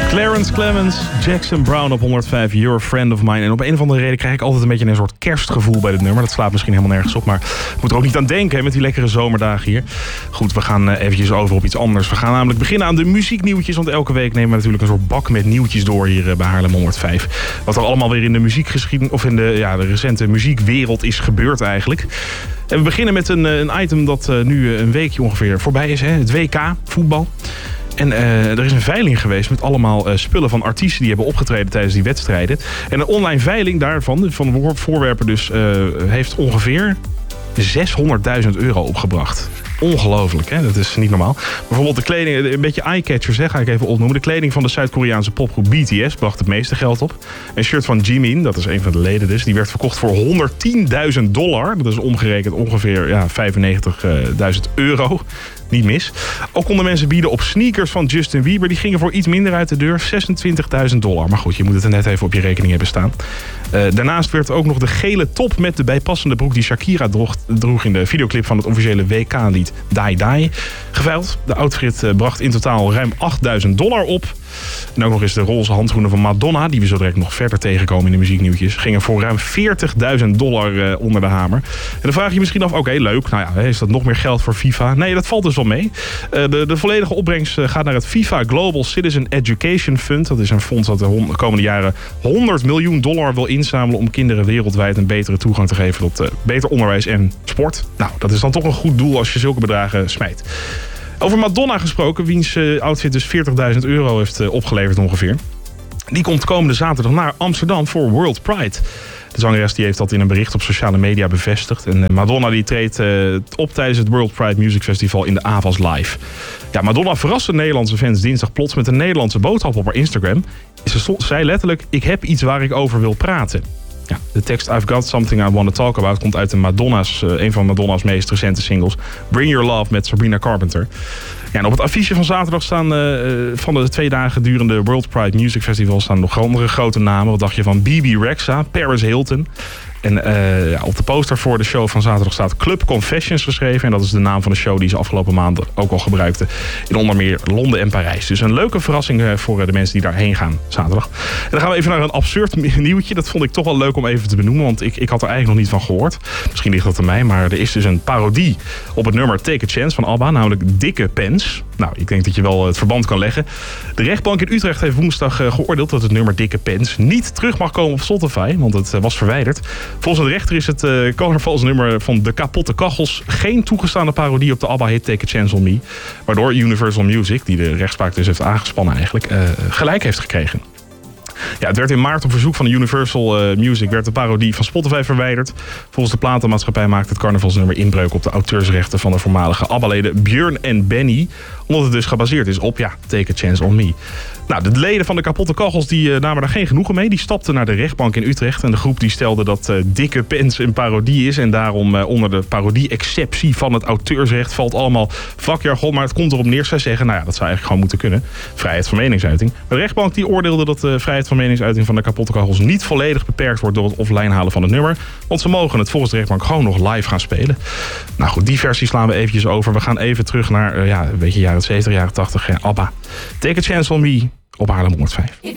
Clarence Clemens, Jackson Browne op 105, You're a Friend of Mine. En op een of andere reden krijg ik altijd een beetje een soort kerstgevoel bij dit nummer. Dat slaat misschien helemaal nergens op, maar ik moet er ook niet aan denken met die lekkere zomerdagen hier. Goed, we gaan eventjes over op iets anders. We gaan namelijk beginnen aan de muzieknieuwtjes, want elke week nemen we natuurlijk een soort bak met nieuwtjes door hier bij Haarlem 105. Wat er allemaal weer in de muziekgeschiedenis of in de recente muziekwereld is gebeurd eigenlijk. En we beginnen met een item dat nu een weekje ongeveer voorbij is. Hè? Het WK, voetbal. En er is een veiling geweest met allemaal spullen van artiesten die hebben opgetreden tijdens die wedstrijden. En een online veiling daarvan, van voorwerpen dus, heeft ongeveer €600.000 opgebracht. Ongelooflijk, hè? Dat is niet normaal. Bijvoorbeeld de kleding, een beetje eye-catchers, hè, ga ik even opnoemen. De kleding van de Zuid-Koreaanse popgroep BTS bracht het meeste geld op. Een shirt van Jimin, dat is een van de leden dus, die werd verkocht voor $110.000. Dat is omgerekend ongeveer €95.000. Niet mis. Ook konden mensen bieden op sneakers van Justin Bieber. Die gingen voor iets minder uit de deur. $26.000. Maar goed, je moet het er net even op je rekening hebben staan. Daarnaast werd ook nog de gele top met de bijpassende broek die Shakira droeg in de videoclip van het officiële WK-lied Die Die geveild. De outfit bracht in totaal ruim $8.000 op. En ook nog eens de roze handschoenen van Madonna, die we zo direct nog verder tegenkomen in de muzieknieuwtjes, gingen voor ruim $40.000 onder de hamer. En dan vraag je misschien af, oké, leuk. Nou ja, is dat nog meer geld voor FIFA? Nee, dat valt dus wel mee. De volledige opbrengst gaat naar het FIFA Global Citizen Education Fund. Dat is een fonds dat de komende jaren $100 miljoen wil inzamelen om kinderen wereldwijd een betere toegang te geven tot beter onderwijs en sport. Nou, dat is dan toch een goed doel als je zulke bedragen smijt. Over Madonna gesproken, wiens outfit dus €40.000 heeft opgeleverd ongeveer. Die komt komende zaterdag naar Amsterdam voor World Pride. De zangeres die heeft dat in een bericht op sociale media bevestigd. En Madonna die treedt op tijdens het World Pride Music Festival in de Avas Live. Ja, Madonna verraste Nederlandse fans dinsdag plots met een Nederlandse boodschap op haar Instagram. Ze zei letterlijk, ik heb iets waar ik over wil praten. Ja, de tekst I've Got Something I Want to Talk About komt uit een van Madonna's meest recente singles, Bring Your Love met Sabrina Carpenter. Ja, en op het affiche van zaterdag staan van de 2 dagen durende World Pride Music Festival staan nog andere grote namen. Wat dacht je van Bibi Rexha, Paris Hilton? En op de poster voor de show van zaterdag staat Club Confessions geschreven. En dat is de naam van de show die ze afgelopen maanden ook al gebruikten in onder meer Londen en Parijs. Dus een leuke verrassing voor de mensen die daarheen gaan zaterdag. En dan gaan we even naar een absurd nieuwtje. Dat vond ik toch wel leuk om even te benoemen, want ik had er eigenlijk nog niet van gehoord. Misschien ligt dat aan mij, maar er is dus een parodie op het nummer Take a Chance van ABBA, namelijk Dikke Pens. Nou, ik denk dat je wel het verband kan leggen. De rechtbank in Utrecht heeft woensdag geoordeeld dat het nummer Dikke Pens niet terug mag komen op Spotify, want het was verwijderd. Volgens de rechter is het carnavalsnummer van De Kapotte Kachels geen toegestaande parodie op de ABBA-hit Take a Chance on Me. Waardoor Universal Music, die de rechtspraak dus heeft aangespannen eigenlijk, gelijk heeft gekregen. Ja, het werd in maart op verzoek van de Universal Music werd de parodie van Spotify verwijderd. Volgens de platenmaatschappij maakt het carnavalsnummer inbreuk op de auteursrechten van de voormalige ABBA-leden Björn en Benny. Omdat het dus gebaseerd is op, Take a Chance on Me. Nou, de leden van De Kapotte Kachels die namen daar geen genoegen mee. Die stapten naar de rechtbank in Utrecht. En de groep die stelde dat Dikke Pens een parodie is. En daarom onder de parodie-exceptie van het auteursrecht valt allemaal vakjargon. Maar het komt erop neer. Zij zeggen, dat zou eigenlijk gewoon moeten kunnen. Vrijheid van meningsuiting. Maar de rechtbank die oordeelde dat de vrijheid van meningsuiting van De Kapotte Kachels niet volledig beperkt wordt door het offline halen van het nummer. Want ze mogen het volgens de rechtbank gewoon nog live gaan spelen. Nou goed, die versie slaan we eventjes over. We gaan even terug naar een beetje jaren 70, jaren 80. ABBA. Take a Chance on Me op Haarlem 105.